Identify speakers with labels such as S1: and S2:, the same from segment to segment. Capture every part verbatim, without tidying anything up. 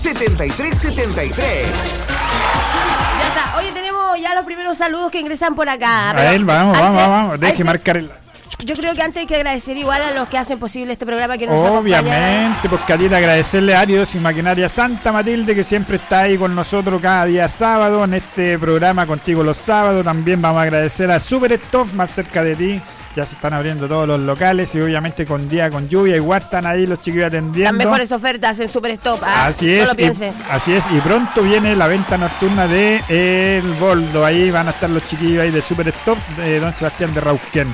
S1: setenta y tres setenta y tres.
S2: Ya está. Oye, tenemos ya los primeros saludos que ingresan por acá.
S3: A ver, vamos,
S2: antes,
S3: vamos, vamos. Deje
S2: antes,
S3: marcar el...
S2: Yo creo que antes hay que agradecer igual a los que hacen posible este programa que nos acompaña.
S3: Obviamente, pues Catita, agradecerle a Arios y Maquinaria Santa Matilde, que siempre está ahí con nosotros cada día sábado en este programa Contigo los Sábados. También vamos a agradecer a Super Stop, más cerca de ti. Ya se están abriendo todos los locales y obviamente con día, con lluvia, igual están ahí los chiquillos atendiendo.
S2: Las mejores ofertas en Super Stop. ¿Ah?
S3: Así es,
S2: no lo piense.
S3: y, así es, y pronto viene la venta nocturna de El Boldo. Ahí van a estar los chiquillos ahí de Super Stop, de Don Sebastián de Rauquén.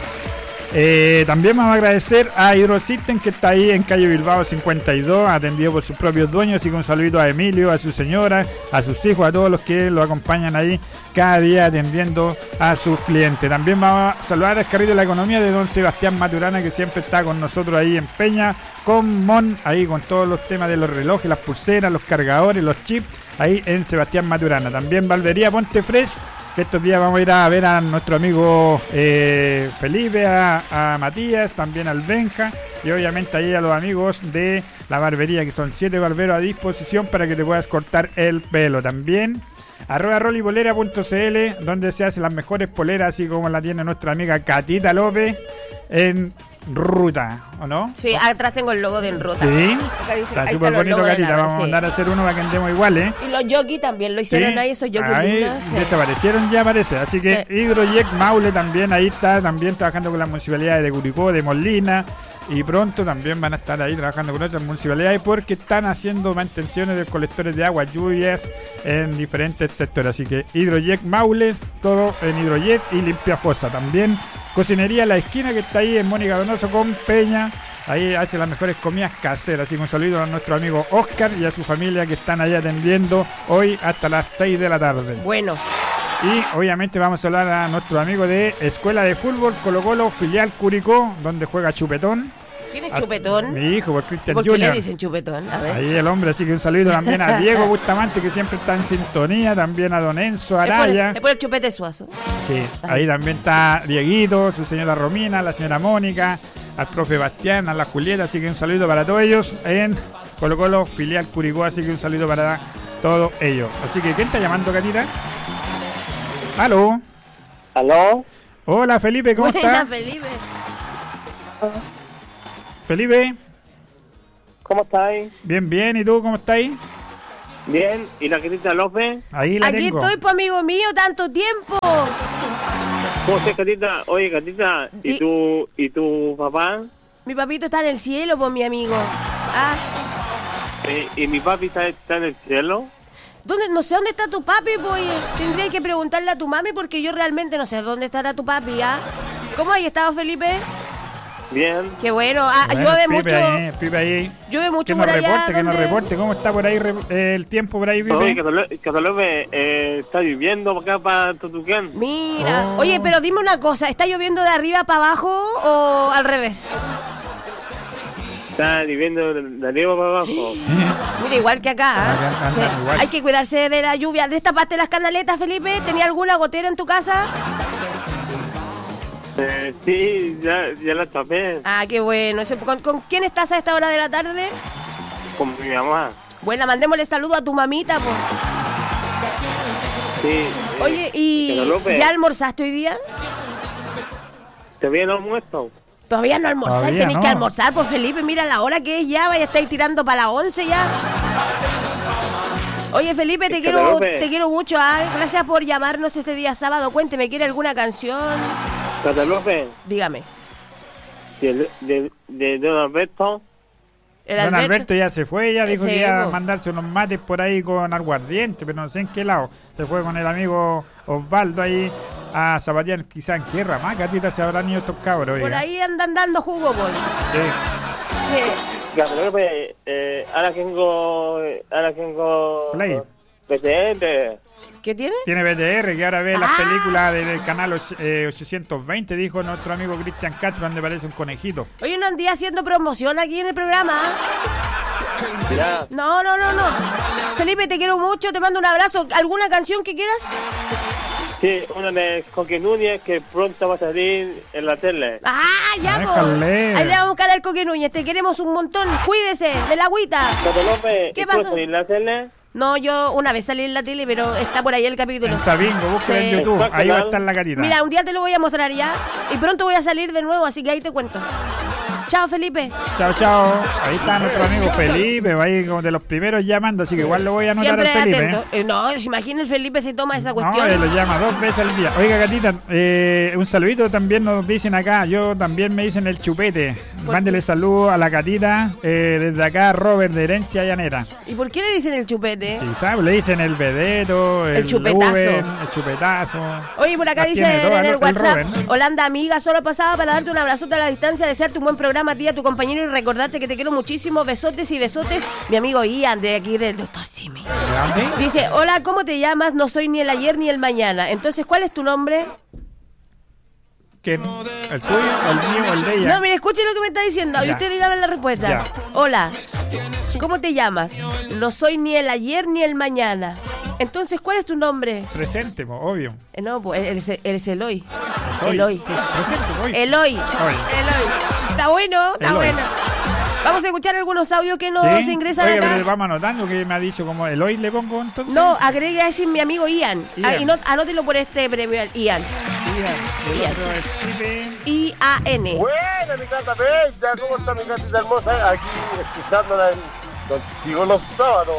S3: Eh, también vamos a agradecer a Hydrosystem, que está ahí en calle Bilbao cincuenta y dos, atendido por sus propios dueños. Así que un saludito a Emilio, a su señora, a sus hijos, a todos los que lo acompañan ahí cada día atendiendo a sus clientes. También vamos a saludar al carrito de la economía de Don Sebastián Maturana, que siempre está con nosotros ahí en Peña, con Mon, ahí con todos los temas de los relojes, las pulseras, los cargadores, los chips, ahí en Sebastián Maturana. También Valvería Ponte Fresh, que estos días vamos a ir a ver a nuestro amigo eh, Felipe, a, a Matías, también al Benja, y obviamente ahí a los amigos de la barbería, que son siete barberos a disposición para que te puedas cortar el pelo. También arroba rolipolera punto c l, donde se hacen las mejores poleras, así como la tiene nuestra amiga Catita López en Ruta, ¿o no?
S2: Sí, atrás tengo el logo de En Ruta.
S3: Sí,
S2: dice,
S3: está súper bonito, Catita. Vamos sí. a mandar a hacer uno para que andemos iguales.
S2: Y los jockey también lo hicieron sí. ahí, esos jockey
S3: ahí
S2: lindos.
S3: Desaparecieron ya, parece. Así que sí. Hidroyec Maule también, ahí está, también trabajando con las municipalidades de Curicó, de Molina. Y pronto también van a estar ahí trabajando con otras municipalidades porque están haciendo mantenciones de colectores de agua, lluvias en diferentes sectores. Así que Hidroyec Maule, todo en Hidroyec y Limpia Fosa. También Cocinería La Esquina, que está ahí en Mónica Donoso con Peña. Ahí hace las mejores comidas caseras. Así que un saludo a nuestro amigo Oscar y a su familia que están ahí atendiendo hoy hasta las seis de la tarde.
S2: Bueno.
S3: Y obviamente vamos a hablar a nuestro amigo de Escuela de Fútbol Colo Colo, filial Curicó, donde juega Chupetón.
S2: ¿Quién es Chupetón?
S3: Mi hijo, por Cristian
S2: ¿Por qué
S3: Junior.
S2: le dicen Chupetón? A ver.
S3: Ahí el hombre, así que un saludo también a Diego Bustamante, que siempre está en sintonía, también a Don Enzo Araya.
S2: Es por el Chupete Suazo.
S3: Sí, ahí también está Dieguito, su señora Romina, la señora Mónica, al profe Bastián, a la Julieta, así que un saludo para todos ellos en Colo Colo, filial Curicó, así que un saludo para todos ellos. Así que, ¿quién está llamando, Catita? ¿Aló?
S4: ¿Aló?
S3: Hola, Felipe, ¿cómo estás?
S2: Hola, Felipe.
S3: Felipe.
S4: ¿Cómo estáis?
S3: Bien, bien, ¿y tú cómo estáis?
S4: Bien, ¿y la Catita López?
S3: Ahí la
S2: Aquí
S3: tengo.
S2: estoy, pues, amigo mío, tanto tiempo.
S4: ¿Cómo estás, Catita? Oye, Catita, ¿y, ¿Y tu y tu papá?
S2: Mi papito está en el cielo, pues, mi amigo. Ah.
S4: ¿Y, y mi papi está, está en el cielo?
S2: ¿Dónde? No sé dónde está tu papi, pues. Tendría que preguntarle a tu mami porque yo realmente no sé dónde estará tu papi, ¿ah? ¿Cómo has estado, Felipe?
S4: Bien.
S2: Qué bueno. Ah,
S3: bueno,
S2: llueve
S3: Pipe
S2: mucho.
S3: Ahí, Pipe ahí.
S2: Llueve mucho
S3: que
S2: por
S3: nos
S2: allá.
S3: Reporte, que nos
S2: ¿dónde?
S3: reporte. ¿Cómo está por ahí eh, el tiempo por ahí, Pipe?
S4: Oye, Catalópez, eh, está lloviendo acá para Tutuquén.
S2: Mira.
S3: Oh.
S2: Oye, pero dime una cosa. ¿Está lloviendo de arriba para abajo o al revés?
S4: Está lloviendo de arriba para abajo.
S2: Mira, igual que acá, ¿eh?
S3: Acá anda,
S2: Sí.
S3: igual.
S2: Hay que cuidarse de la lluvia. ¿Destapaste las canaletas, Felipe? ¿Tenía alguna gotera en tu casa?
S4: Eh, sí, ya, ya la tapé.
S2: Ah, qué bueno. ¿Con, ¿Con quién estás a esta hora de la tarde?
S4: Con mi mamá.
S2: Bueno, mandémosle saludo a tu mamita, pues.
S4: Sí. eh,
S2: Oye, ¿y
S4: Catalópez,
S2: ya almorzaste hoy día?
S4: ¿te viene almuerzo?
S2: Todavía no almorzaste,
S3: Todavía
S2: tenés
S3: no.
S2: que almorzar, pues, Felipe. Mira la hora que es ya, vaya a estar tirando para las once ya. Oye, Felipe, te
S4: Es
S2: quiero
S4: Catalópez.
S2: te quiero mucho. ¿Ah? Gracias por llamarnos este día sábado. Cuénteme, ¿quiere alguna canción?
S4: Catalópez,
S2: Dígame.
S4: de, de, de Don Alberto.
S2: ¿El
S3: Don
S2: Alberto?
S3: Alberto ya se fue, ya dijo
S2: Sí,
S3: que iba a
S2: po.
S3: mandarse unos mates por ahí con aguardiente, pero no sé en qué lado. Se fue con el amigo Osvaldo ahí a zapatear, quizá en qué rama, Catita, se habrán ido estos cabros.
S2: Por
S3: oiga.
S2: ahí andan dando jugo, pues.
S3: Sí.
S2: Sí.
S4: Catalópez, eh, ahora tengo... Ahora tengo...
S3: Play.
S4: B T R.
S2: ¿Qué tiene?
S3: Tiene B T R, que ahora ve las
S2: Ah.
S3: películas del canal och- eh, ochocientos veinte, dijo nuestro amigo Cristian Castro, donde parece un conejito.
S2: Oye, no andía haciendo promoción aquí en el programa.
S4: Ya.
S2: No, no, no, no. Felipe, te quiero mucho, te mando un abrazo. ¿Alguna canción que quieras?
S4: Sí, una de Coque Núñez que pronto va a salir en la tele.
S2: ¡Ah, ya, po!
S3: Déjale.
S2: Ahí le vamos a buscar al Coque Núñez. Te queremos un montón. Cuídese de la agüita.
S4: Tato López,
S2: ¿Qué
S4: ¿y tú vas a
S2: pasó?
S4: salir en la tele?
S2: No, yo una vez salí en la tele, pero está por ahí el capítulo.
S3: En Sabingo, búsquelo
S2: Sí.
S3: en YouTube. Ahí va a estar la carita.
S2: Mira, un día te lo voy a mostrar ya. Y pronto voy a salir de nuevo, así que ahí te cuento. Chao, Felipe.
S3: Chao, chao. Ahí está nuestro amigo Felipe, va ahí como de los primeros llamando, así que igual lo voy a anotar
S2: Siempre
S3: al Felipe.
S2: atento. Eh, no, imagina el Felipe se toma esa
S3: No,
S2: cuestión.
S3: él lo llama dos veces al día. Oiga, Gatita, eh, un saludito también nos dicen acá. Yo también me dicen el chupete. Mándele saludos a la Gatita. Eh, desde acá, Robert de Herencia Llanera.
S2: ¿Y por qué le dicen el chupete?
S3: Quizás le dicen el vedeto, el,
S2: El chupetazo.
S3: Uber, el chupetazo.
S2: Oye, por acá
S3: Las tiene
S2: dice
S3: todas,
S2: en el
S3: el
S2: WhatsApp,
S3: Robert.
S2: Holanda amiga, solo pasaba para darte un abrazote a la distancia, desearte un buen programa a ti, a tu compañero y recordarte que te quiero muchísimo. Besotes y besotes. Mi amigo Ian, de aquí del doctor Simi.
S3: ¿De dónde?
S2: Dice, hola, ¿cómo te llamas? No soy ni el ayer ni el mañana. Entonces, ¿cuál es tu nombre?
S3: ¿Quién? ¿El suyo, el mío o el de ella?
S2: No, mire, escuche lo que me está diciendo y
S3: Ya.
S2: usted dígame la respuesta.
S3: Ya.
S2: Hola, ¿cómo te llamas? No soy ni el ayer ni el mañana. Entonces, ¿cuál es tu nombre?
S3: Presente, po, obvio.
S2: Eh, no, pues él es, él es Eloy.
S3: Soy.
S2: Eloy.
S3: Presente, hoy.
S2: Eloy.
S3: Hoy.
S2: Eloy. Está bueno, está
S3: Eloy.
S2: bueno. Vamos a escuchar algunos audios que nos
S3: ¿Sí?
S2: ingresan
S3: Oiga,
S2: acá.
S3: pero vamos anotando que me ha dicho como el hoy le pongo entonces.
S2: No, agregue a ese mi amigo Ian.
S3: Ian.
S2: Ah, y no, anótelo por este premio, Ian.
S3: Ian. El
S2: Ian.
S3: otro es Pipe.
S2: I A N.
S5: Buena, mi gata bella, ¿cómo está mi gatita hermosa? Aquí escuchándola en contigo los sábados.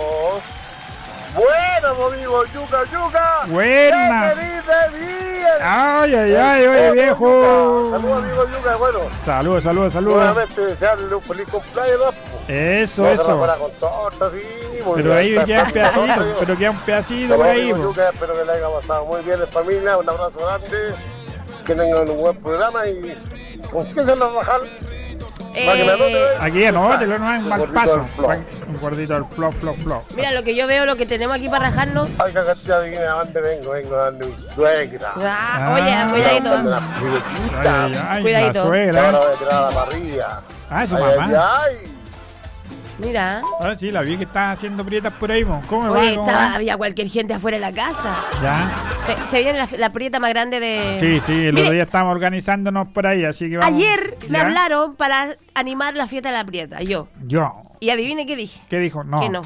S5: Buena, mi amigo, yuca, yuca.
S3: Buena.
S5: ¿Qué te dice bien?
S3: Ay, ay, ay, oye, viejo.
S5: Saludos, amigo yuca, bueno.
S3: Saludos, saludos, saludos.
S5: Nuevamente desearle un feliz cumpleaños.
S3: Eso,
S5: No, que no
S3: eso.
S5: fuera con torta, sí, muy
S3: Pero
S5: bien.
S3: ahí
S5: Está-
S3: queda un
S5: está-
S3: pedacito,
S5: está-
S3: pero queda un pedacito
S5: Saludos,
S3: por ahí.
S5: amigo
S3: po.
S5: yuca, espero que le haya pasado muy bien en familia. Un abrazo grande. Que tengan un buen programa y con qué se lo bajar. Para que me anote,
S2: Eh,
S5: ¿eh?
S3: Aquí anótelo, no es un mal
S5: gordito
S3: paso.
S5: del flop.
S3: Un gordito del flop, flop, flop.
S2: Mira lo que yo veo, lo que tenemos aquí para rajarnos.
S5: Ay, cagata, adivina a dónde vengo, vengo a darle mi suegra.
S2: Ah,
S3: Ah.
S2: oye, cuidadito.
S5: Dame
S2: ¿eh?
S5: una
S3: Ay,
S5: piletita.
S3: ay, ay,
S2: Cuidadito.
S3: la
S5: Que ahora
S3: suegra.
S5: voy a tirar a la parrilla.
S3: Ah, es su
S5: Ay,
S3: mamá.
S5: ay, ay.
S2: Mira.
S3: Ah, sí, la vi que está haciendo prietas por ahí, po. ¿Cómo me
S2: Oye,
S3: va? ¿Cómo
S2: estaba,
S3: va?
S2: había cualquier gente afuera de la casa.
S3: Ya.
S2: Se, se viene la, la prieta más grande de...
S3: Sí, sí, el
S2: Mire,
S3: otro día estábamos organizándonos por ahí, así que vamos.
S2: ayer me
S3: ¿Ya?
S2: hablaron para animar la fiesta de la prieta, yo.
S3: Yo.
S2: Y adivine qué dije.
S3: ¿Qué dijo? No.
S2: Que no.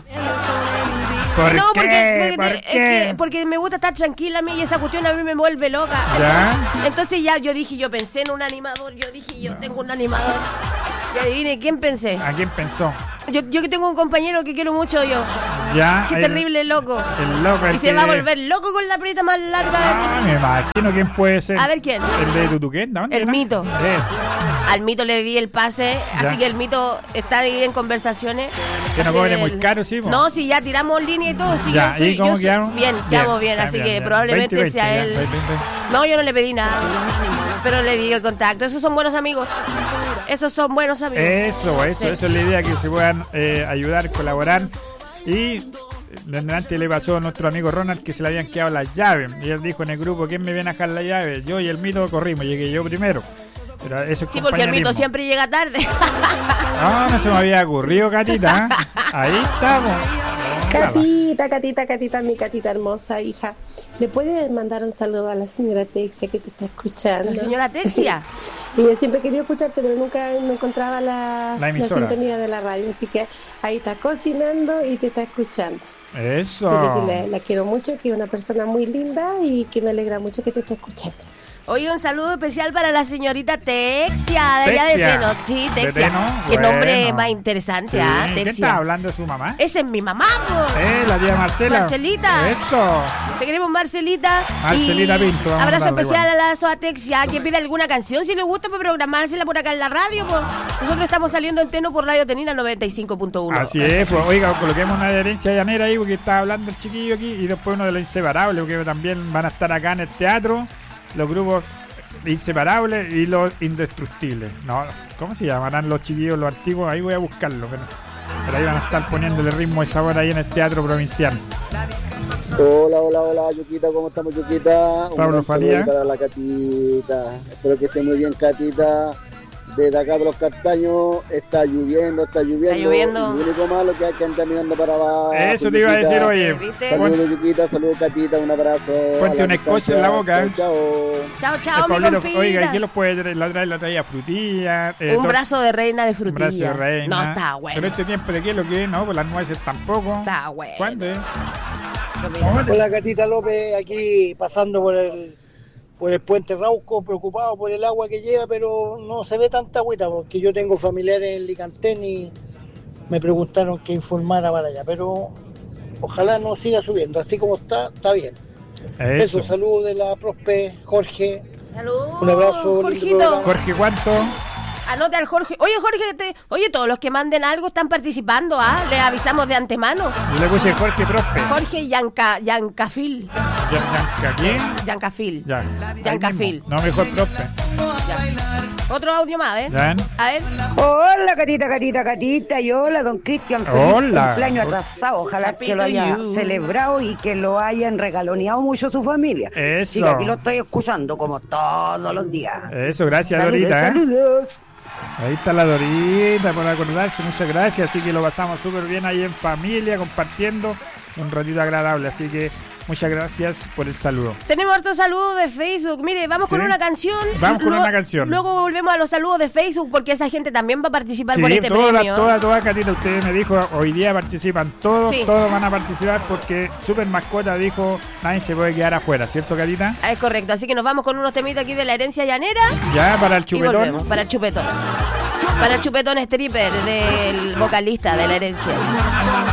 S3: ¿Por
S2: no,
S3: qué?
S2: porque,
S3: ¿Por
S2: porque, es
S3: qué?
S2: que- porque me gusta estar tranquila a mí y esa cuestión a mí me vuelve loca.
S3: ¿Ya?
S2: Entonces ya yo dije, yo pensé en un animador, yo dije, yo tengo un animador. Y adivine, ¿quién pensé?
S3: ¿A quién pensó?
S2: Yo, yo que tengo un compañero que quiero mucho yo.
S3: Ya.
S2: Qué
S3: el-
S2: terrible loco.
S3: El loco. el
S2: Y se
S3: que-
S2: va a volver loco con la prieta más larga.
S3: Ah, me imagino quién puede ser.
S2: A ver, ¿quién?
S3: El de Tutuquén, ¿dónde
S2: El
S3: era?
S2: mito.
S3: Es.
S2: Al mito le di el pase,
S3: Ya.
S2: así que el mito está ahí en conversaciones.
S3: Que no
S2: Así
S3: cobre
S2: del-
S3: muy caro, sí, po.
S2: No, si ya tiramos línea y todo. Si
S3: Ya,
S2: yo
S3: ¿y
S2: soy-
S3: cómo
S2: yo soy-
S3: quedaron?
S2: Bien, quedamos bien, así que probablemente
S3: veinte,
S2: sea
S3: veinte,
S2: él.
S3: ya, veinte, veinte.
S2: No, yo no le pedí nada, pero le di el contacto. Esos son buenos amigos. Esos son buenos amigos.
S3: Eso, eso,
S2: Sí.
S3: eso es la idea, que se puedan eh, ayudar, colaborar. Y delante le pasó a nuestro amigo Ronald que se le habían quedado las llaves. Y él dijo en el grupo, ¿quién me viene a dejar las llaves? Yo y el mito corrimos, llegué yo primero. Pero eso es
S2: Sí, porque el mito
S3: compañerismo.
S2: siempre llega tarde.
S3: Ah, no se me había ocurrido, Catita. ¿eh? Ahí estamos.
S6: Catita, Catita, Catita, mi Catita hermosa, hija. ¿Le puedes mandar un saludo a la señora Texia que te está escuchando?
S2: La señora Texia.
S6: Y yo siempre quería escuchar, pero nunca no encontraba la,
S3: La emisora.
S6: sintonía de la radio. Así que ahí está cocinando y te está escuchando. Dile
S3: Eso.
S6: que la, la quiero mucho, que es una persona muy linda y que me alegra mucho que te esté escuchando.
S2: Oye, un saludo especial para la señorita Texia, de allá de
S3: Texia.
S2: Teno. Sí,
S3: ¿De
S2: Texia.
S3: Teno?
S2: Qué
S3: Bueno.
S2: nombre más interesante,
S3: Sí.
S2: ¿ah?
S3: ¿Quién
S2: Texia.
S3: está hablando de su mamá?
S2: Esa es mi mamá, po.
S3: Eh, la tía Marcela.
S2: Marcelita.
S3: Eso.
S2: Te queremos, Marcelita.
S3: Marcelita
S2: Y
S3: Pinto, vamos a
S2: abrazo
S3: darle
S2: especial
S3: igual.
S2: a la Soatexia, que pide alguna canción si le gusta para programársela por acá en la radio. Po. Nosotros estamos saliendo en Teno por Radio Tenina noventa y cinco punto uno.
S3: Así es, pues oiga, coloquemos una herencia llanera ahí porque está hablando el chiquillo aquí y después uno de los inseparables, porque también van a estar acá en el teatro, los grupos inseparables y los indestructibles. No, ¿cómo se llamarán los chiquillos, los antiguos? Ahí voy a buscarlo, pero, pero ahí van a estar poniéndole ritmo y sabor ahí en el teatro provincial.
S7: Hola, hola, hola, Yuquita, ¿cómo estamos, Yuquita? Un
S3: Pablo
S7: gran saludo
S3: Faría.
S7: para la Catita. Espero que esté muy bien, Catita. desde acá de los Castaños, está lloviendo, está lloviendo.
S2: Está lloviendo.
S7: Y lo único malo que hay que andar mirando para abajo.
S3: Eso te iba a decir, oye.
S2: ¿Viste?
S7: Saludos, Yuquita, saludos, Catita, un abrazo.
S3: Ponte
S7: A
S3: un
S7: la
S3: escocio
S7: distancia.
S3: en la boca.
S7: Chao,
S2: Chao,
S3: El
S2: chao, mi
S3: Pablito,
S2: compita.
S3: oiga, ¿y qué los puede traer? La otra vez la traía frutilla. eh,
S2: Un
S3: to-
S2: brazo de reina de
S3: un
S2: frutilla.
S3: brazo de reina.
S2: No, está bueno.
S3: Pero este tiempo de qué es lo que es, no, pues las nueces tampoco.
S2: Está bueno.
S3: ¿Cuándo es?
S8: Hola, Catita López, aquí pasando por el por el puente Rauco, preocupado por el agua que llega, pero no se ve tanta agüita, porque yo tengo familiares en Licantén y me preguntaron que informara para allá, pero ojalá no siga subiendo, así como está, está bien.
S3: Eso.
S8: Eso, saludos de la Prospe, Jorge.
S2: Saludos,
S8: Un abrazo, lindo
S2: Jorgito.
S8: programa.
S3: Jorge, ¿cuánto?
S2: Anote al Jorge. Oye, Jorge, te... oye, todos los que manden algo están participando, ¿ah? Le avisamos de antemano.
S3: Yo le puse Jorge Prospe.
S2: Jorge Yanca... Yancafil.
S3: Ya, ya, ¿quién?
S2: Yancafil.
S3: Ya.
S2: Yancafil.
S3: No, mejor Prospe.
S2: Ya. Otro audio más, ¿eh?
S3: Ya.
S2: A ver.
S9: Hola, Catita, Catita, Catita, y hola, don Cristian, feliz
S3: Hola.
S9: cumpleaños atrasado, ojalá
S2: Happy
S9: que lo
S2: to
S9: haya
S2: you.
S9: celebrado y que lo hayan regaloneado mucho su familia.
S3: Eso.
S9: Sí, que aquí lo estoy escuchando como todos los días.
S3: Eso, gracias,
S9: Saludos,
S3: Dorita. ¿eh?
S9: saludos.
S3: Ahí está la Dorita por acordarse, muchas gracias. Así que lo pasamos súper bien ahí en familia, compartiendo un ratito agradable. Así que muchas gracias por el saludo.
S2: Tenemos otro saludo de Facebook. Mire, vamos con
S3: ¿Sí?
S2: una canción.
S3: Vamos con
S2: Luego-
S3: una canción.
S2: Luego volvemos a los saludos de Facebook porque esa gente también va a participar
S3: Sí,
S2: por este
S3: todas,
S2: premio.
S3: todas, todas, Catita, usted me dijo, hoy día participan todos,
S2: Sí.
S3: todos van a participar porque Super Mascota dijo, nadie se puede quedar afuera, ¿cierto, Catita?
S2: Ah, es correcto, así que nos vamos con unos temitas aquí de la herencia llanera
S3: Ya, para el
S2: y
S3: chupetón.
S2: volvemos para el chupetón. Para el chupetón stripper del vocalista de la herencia.